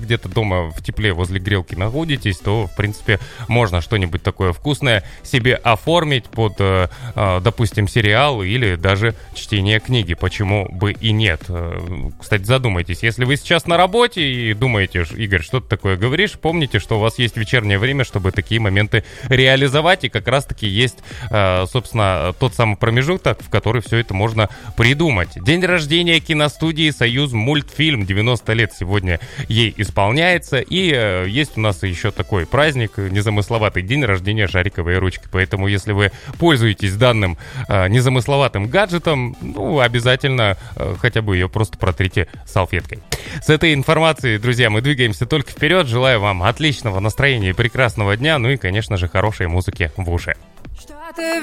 где-то дома в тепле возле грелки находитесь, то, в принципе, можно что-нибудь такое вкусное себе оформить под, допустим, сериал или даже чтение книги. Почему бы и нет? Кстати, задумайтесь, если вы сейчас на работе и думаете, Игорь, что ты такое говоришь, помните, что у вас есть вечернее время, чтобы такие моменты реализовать, и как раз-таки есть, собственно, тот самый промежуток, в который все это можно придумать. День рождения киностудии «Союз мультфильм», 90 лет сегодня ей исполняется, и есть у нас еще такой праздник, незамысловатый день рождения шариковой ручки, поэтому если вы пользуетесь данным незамысловатым гаджетом, ну, обязательно хотя бы ее просто протрите салфеткой. С этой информацией, друзья, мы двигаемся только вперед. Желаю вам отличного настроения и прекрасного дня, ну и, конечно же, хорошей музыки в уши. Что ты